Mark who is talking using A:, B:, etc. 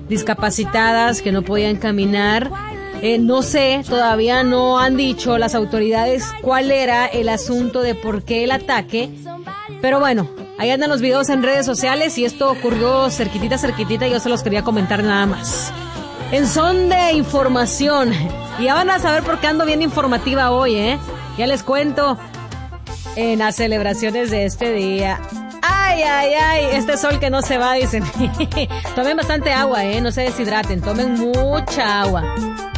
A: discapacitadas que no podían caminar. No sé, todavía no han dicho las autoridades cuál era el asunto de por qué el ataque, pero bueno, ahí andan los videos en redes sociales y esto ocurrió cerquitita, yo se los quería comentar nada más. En son de información, y ya van a saber por qué ando bien informativa hoy, ya les cuento en las celebraciones de este día. Ay, este sol que no se va, dicen. Tomen bastante agua, no se deshidraten, tomen mucha agua.